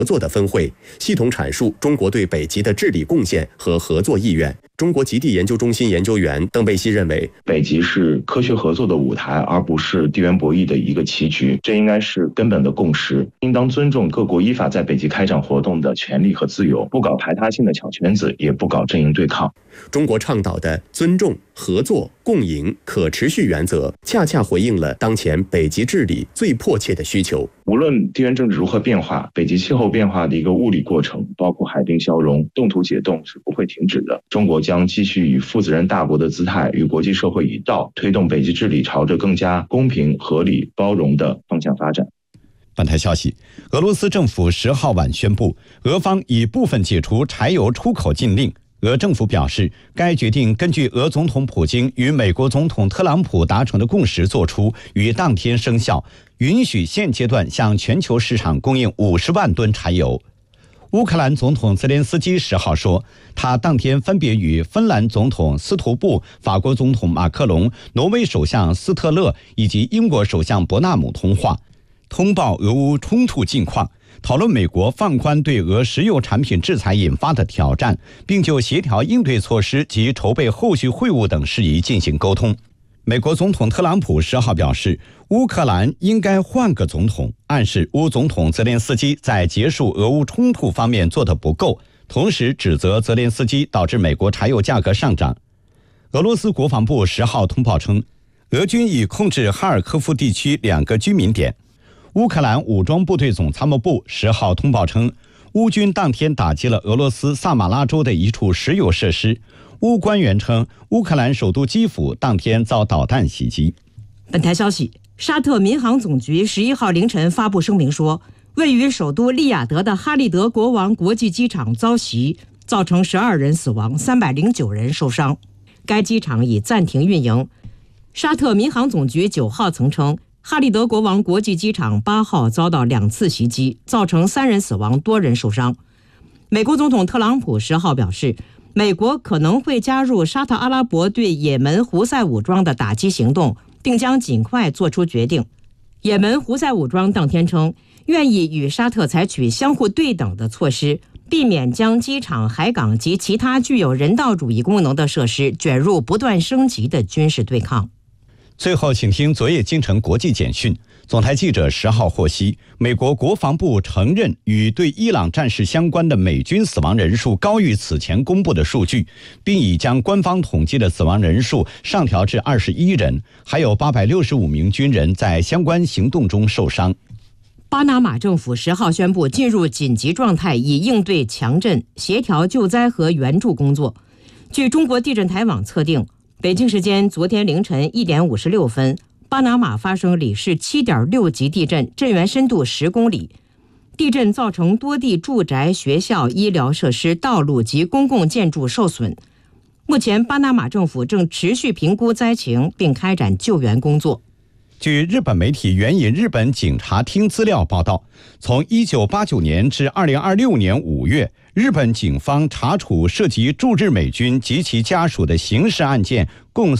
作的分会，系统阐述中国对北极的治理贡献和合作意愿。中国极地研究中心研究员邓贝西认为， 北极是科学合作的舞台，而不是地缘博弈的一个棋局，这应该是根本的共识。应当尊重各国依法在北极开展活动的权利和自由，不搞排他性的抢圈子，也不搞阵营对抗。 中国倡导的尊重、合作、共赢、可持续原则，恰恰回应了当前北极治理最迫切的需求。 无论地缘政治如何变化，北极气候变化的一个物理过程，包括海冰消融、冻土解冻是不会停止的。中国将继续以负责任大国的姿态与国际社会一道，推动北极治理朝着更加公平、合理、包容的方向发展。 本台消息，俄罗斯政府10号晚宣布，俄方已部分解除柴油出口禁令。俄政府表示，该决定根据俄总统普京与美国总统特朗普达成的共识作出，于当天生效，允许现阶段向全球市场供应50万吨柴油。乌克兰总统泽连斯基10号说，他当天分别与芬兰总统斯图布、法国总统马克龙、挪威首相斯特勒以及英国首相伯纳姆通话，通报俄乌冲突近况，讨论美国放宽对俄石油产品制裁引发的挑战，并就协调应对措施及筹备后续会晤等事宜进行沟通。美国总统特朗普10号表示，乌克兰应该换个总统，暗示乌总统泽连斯基在结束俄乌冲突方面做得不够，同时指责泽连斯基导致美国柴油价格上涨。俄罗斯国防部10号通报称，俄军已控制哈尔科夫地区2个居民点。乌克兰武装部队总参谋部10号通报称，乌军当天打击了俄罗斯萨马拉州的一处石油设施。乌官员称，乌克兰首都基辅当天遭导弹袭击。 本台消息，沙特民航总局11号凌晨发布声明说，位于首都利雅得的哈利德国王国际机场遭袭，造成12人死亡，309人受伤。该机场已暂停运营。沙特民航总局9号曾称，哈利德国王国际机场8号遭到2次袭击，造成3人死亡，多人受伤。美国总统特朗普10号表示，美国可能会加入沙特阿拉伯对也门胡塞武装的打击行动，并将尽快做出决定。也门胡塞武装当天称，愿意与沙特采取相互对等的措施，避免将机场、海港及其他具有人道主义功能的设施卷入不断升级的军事对抗。 最后，请听昨夜京城国际简讯。总台记者10号获悉，美国国防部承认与对伊朗战事相关的美军死亡人数高于此前公布的数据，并已将官方统计的死亡人数上调至21人，还有865名军人在相关行动中受伤。 巴拿马政府10号宣布进入紧急状态，以应对强震、协调救灾和援助工作。据中国地震台网测定，北京时间昨天凌晨1点56分，巴拿马发生里氏7.6级地震，震源深度10公里。地震造成多地住宅、学校、医疗设施、道路及公共建筑受损。目前，巴拿马政府正持续评估灾情，并开展救援工作。 据日本媒体援引日本警察厅资料报道，从1989年至2026年5月，日本警方查处涉及驻日美军及其家属的刑事案件共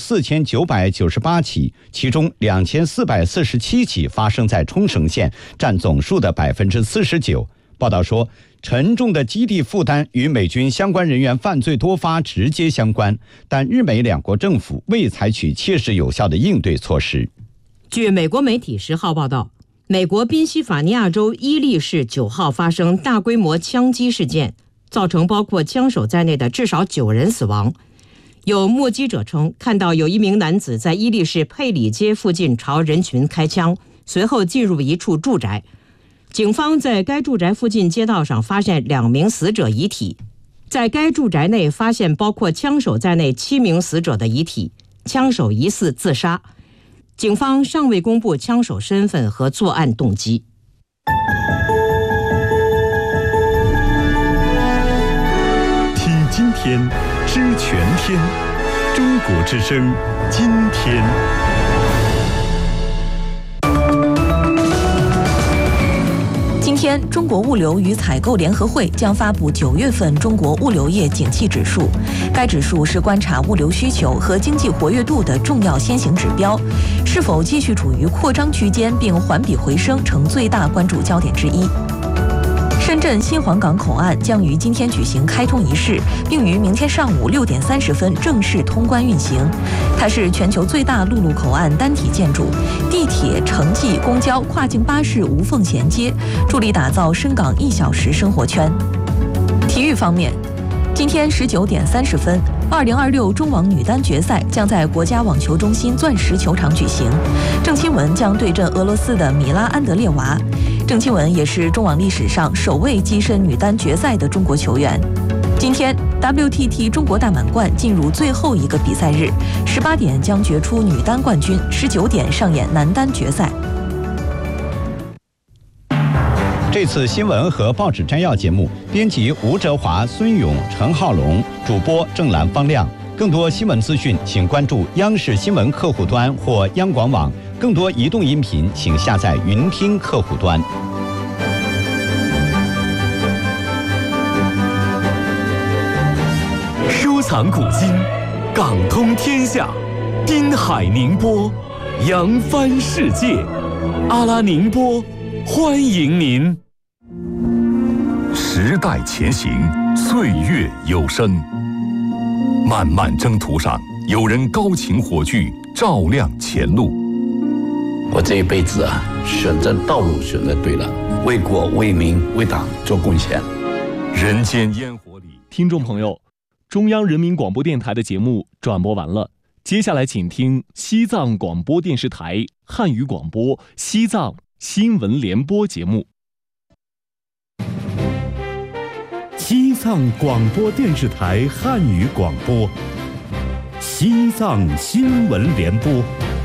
4998起，其中2447起发生在冲绳县，占总数的49%。报道说，沉重的基地负担与美军相关人员犯罪多发直接相关，但日美两国政府未采取切实有效的应对措施。 据美国媒体10号报道，美国宾夕法尼亚州伊利市9号发生大规模枪击事件，造成包括枪手在内的至少9人死亡。有目击者称，看到有一名男子在伊利市佩里街附近朝人群开枪，随后进入一处住宅。警方在该住宅附近街道上发现2名死者遗体，在该住宅内发现包括枪手在内7名死者的遗体，枪手疑似自杀。警方尚未公布枪手身份和作案动机。 听今天，知全天，中国之声，今天。 今天，中国物流与采购联合会将发布9月份中国物流业景气指数。该指数是观察物流需求和经济活跃度的重要先行指标，是否继续处于扩张区间并环比回升，成最大关注焦点之一。深圳新皇岗口岸将于今天举行开通仪式，并于明天上午6点30分正式通关运行。它是全球最大陆路口岸单体建筑，地铁、城际、公交、跨境巴士无缝衔接，助力打造深港1小时生活圈。体育方面，今天19点30分，2026中网女单决赛将在国家网球中心钻石球场举行，郑钦文将对阵俄罗斯的米拉安德烈娃。郑钦文也是中网历史上首位跻身女单决赛的中国球员。今天 WTT 中国大满贯进入最后一个比赛日，18点将决出女单冠军，19点上演男单决赛。 这次新闻和报纸摘要节目，编辑吴哲华、孙勇、陈浩龙，主播郑兰、方亮。更多新闻资讯，请关注央视新闻客户端或央广网。更多移动音频，请下载云听客户端。 收藏古今，港通天下，滨海宁波，扬帆世界。阿拉宁波，欢迎您。时代前行，岁月有声。漫漫征途上，有人高擎火炬，照亮前路。 我这一辈子选择道路选择对了，为国为民为党做贡献。 人间烟火里， 听众朋友，中央人民广播电台的节目转播完了，接下来请听西藏广播电视台汉语广播西藏新闻联播节目。 西藏广播电视台汉语广播，西藏新闻联播。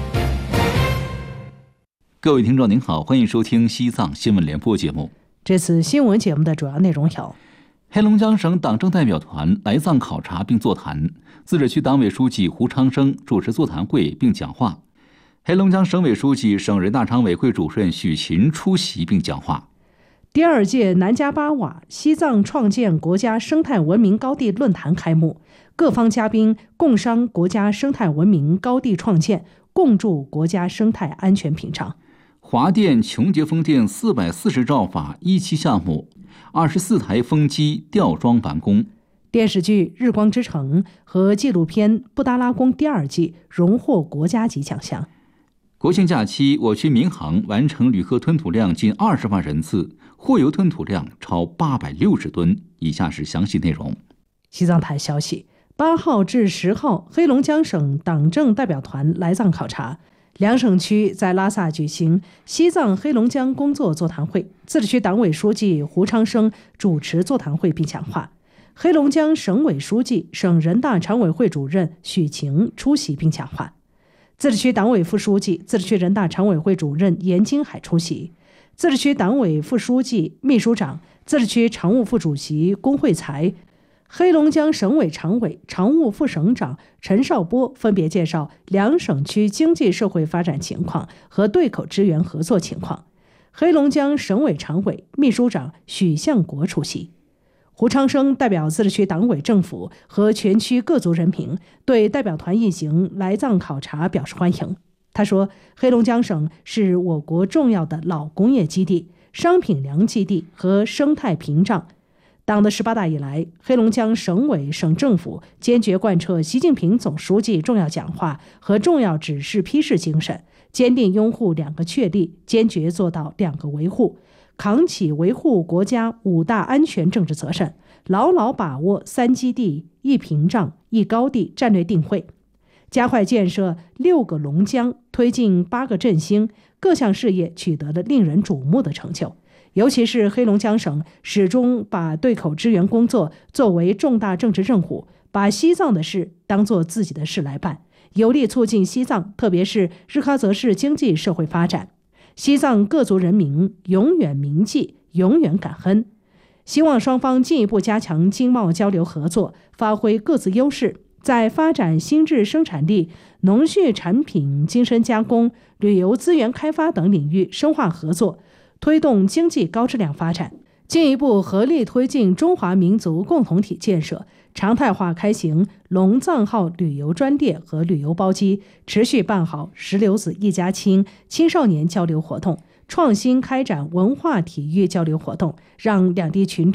各位听众您好，欢迎收听西藏新闻联播节目。 这次新闻节目的主要内容有： 黑龙江省党政代表团来藏考察并座谈，自治区党委书记胡昌生主持座谈会并讲话，黑龙江省委书记、省人大常委会主任许勤出席并讲话。 第2届南迦巴瓦西藏创建国家生态文明高地论坛开幕，各方嘉宾共商国家生态文明高地创建，共筑国家生态安全屏障。 华电琼结风电440兆瓦1期项目，24台风机吊装完工。 电视剧《日光之城》和纪录片《布达拉宫》第2季荣获国家级奖项。 国庆假期，我区民航完成旅客吞吐量近20万人次，货邮吞吐量超860吨。以下是详细内容。 西藏台消息，8号至10号，黑龙江省党政代表团来藏考察。两省区在拉萨举行西藏黑龙江工作座谈会，自治区党委书记胡昌生主持座谈会并讲话，黑龙江省委书记、省人大常委会主任许勤出席并讲话，自治区党委副书记、自治区人大常委会主任严金海出席，自治区党委副书记、秘书长、自治区常务副主席龚慧才、黑龙江省委常委、常务副省长陈少波分别介绍两省区经济社会发展情况和对口支援合作情况。黑龙江省委常委、秘书长许向国出席。胡昌生代表自治区党委政府和全区各族人民对代表团一行来藏考察表示欢迎。他说，黑龙江省是我国重要的老工业基地、商品粮基地和生态屏障。党的18大以来，黑龙江省委省政府坚决贯彻习近平总书记重要讲话和重要指示批示精神，坚定拥护2个确立，坚决做到2个维护，扛起维护国家5大安全政治责任，牢牢把握3基地、1屏障、1高地战略定位，加快建设6个龙江，推进8个振兴，各项事业取得了令人瞩目的成就。尤其是黑龙江省始终把对口支援工作作为重大政治任务，把西藏的事当作自己的事来办，有力促进西藏特别是日喀则市经济社会发展。西藏各族人民永远铭记，永远感恩。希望双方进一步加强经贸交流合作，发挥各自优势，在发展新质生产力、农畜产品精深加工、旅游资源开发等领域深化合作，推动经济高质量发展，进一步合力推进中华民族共同体建设，常态化开行龙藏号旅游专列和旅游包机，持续办好石榴子一家亲青少年交流活动， 创新开展文化体育交流活动，让两地群众